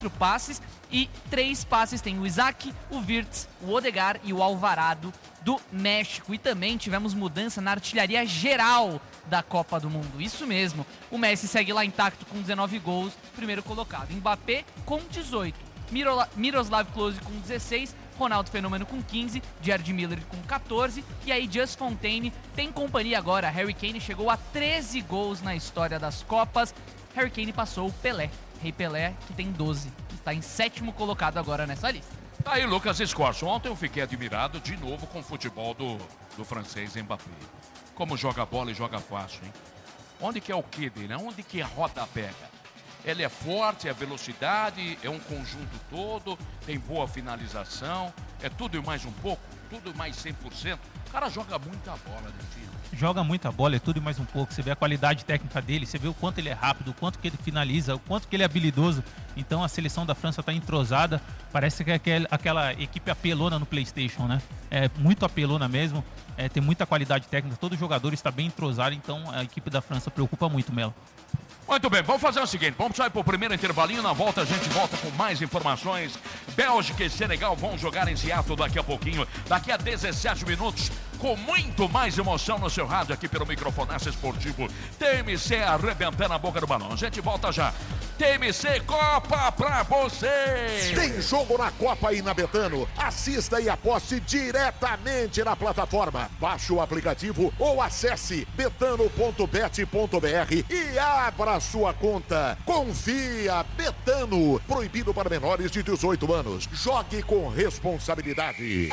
passes e 3 passes tem o Isaac, o Wirtz, o Odegaard e o Alvarado do México. E também tivemos mudança na artilharia geral da Copa do Mundo. Isso mesmo, o Messi segue lá intacto com 19 gols, primeiro colocado. Mbappé com 18, Miroslav Klose com 16, Ronaldo Fenômeno com 15, Gerd Miller com 14, e aí Just Fontaine tem companhia agora. Harry Kane chegou a 13 gols na história das Copas. Harry Kane passou o Pelé, Rei Pelé, que tem 12, está em 7º colocado agora nessa lista. Tá aí, Lucas Escorso. Ontem eu fiquei admirado de novo com o futebol do francês Mbappé. Como joga bola e joga fácil, hein? Onde que é o quê dele? Onde que a roda pega? Ele é forte, é velocidade, é um conjunto todo, tem boa finalização, é tudo e mais um pouco, tudo e mais 100%. O cara joga muita bola, né, tio? Joga muita bola, é tudo e mais um pouco. Você vê a qualidade técnica dele, você vê o quanto ele é rápido, o quanto que ele finaliza, o quanto que ele é habilidoso. Então a seleção da França está entrosada, parece que é aquela equipe apelona no PlayStation, né? É muito apelona mesmo, tem muita qualidade técnica, todo jogador está bem entrosado, então a equipe da França preocupa muito, Melo. Muito bem, vamos fazer o seguinte, vamos sair para o primeiro intervalinho, na volta a gente volta com mais informações. Bélgica e Senegal vão jogar em Seattle daqui a pouquinho, daqui a 17 minutos, com muito mais emoção no seu rádio aqui pelo Microfonaço Esportivo. TMC arrebentando a boca do balão, a gente volta já. TMC Copa pra você! Tem jogo na Copa aí na Betano. Assista e aposte diretamente na plataforma. Baixe o aplicativo ou acesse betano.bet.br e abra sua conta. Confia, Betano. Proibido para menores de 18 anos. Jogue com responsabilidade.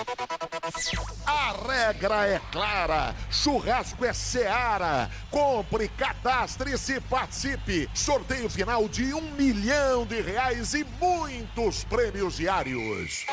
A regra é clara. Churrasco é Seara. Compre, cadastre-se e participe. Sorteio final de R$1 milhão e muitos prêmios diários.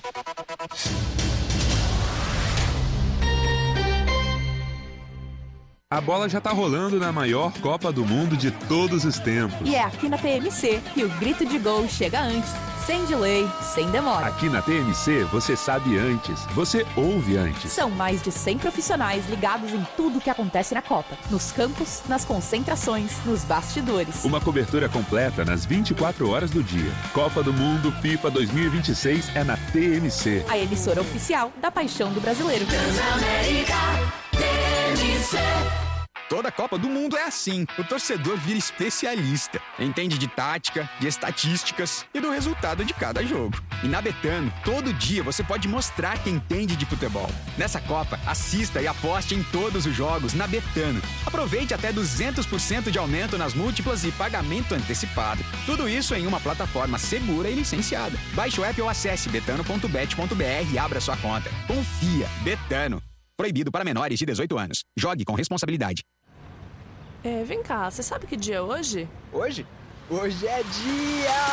A bola já tá rolando na maior Copa do Mundo de todos os tempos. E é aqui na TMC que o grito de gol chega antes, sem delay, sem demora. Aqui na TMC você sabe antes, você ouve antes. São mais de 100 profissionais ligados em tudo o que acontece na Copa. Nos campos, nas concentrações, nos bastidores. Uma cobertura completa nas 24 horas do dia. Copa do Mundo FIFA 2026 é na TMC. A emissora oficial da paixão do brasileiro. Transamérica, TMC. Toda Copa do Mundo é assim. O torcedor vira especialista. Entende de tática, de estatísticas e do resultado de cada jogo. E na Betano, todo dia você pode mostrar que entende de futebol. Nessa Copa, assista e aposte em todos os jogos na Betano. Aproveite até 200% de aumento nas múltiplas e pagamento antecipado. Tudo isso em uma plataforma segura e licenciada. Baixe o app ou acesse betano.bet.br e abra sua conta. Confia. Betano. Proibido para menores de 18 anos. Jogue com responsabilidade. Vem cá, você sabe que dia é hoje? Hoje? Hoje é dia